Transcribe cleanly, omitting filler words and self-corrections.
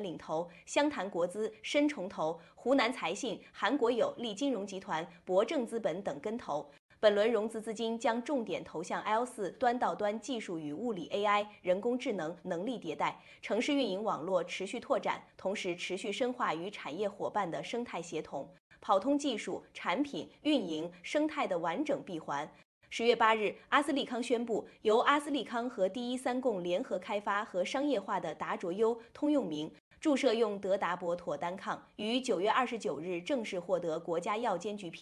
权领投、湘潭国资、深重投、湖南财信、韩国有利金融集团、博正资本等跟投。本轮融资资金将重点投向 L4端到端技术与物理 AI、人工智能能力迭代、城市运营网络持续拓展，同时持续深化与产业伙伴的生态协同，跑通技术、产品、运营、生态的完整闭环。10月8日，阿斯利康宣布，由阿斯利康和第一三共联合开发和商业化的达卓优通用名注射用德达博妥单抗，于9月29日正式获得国家药监局批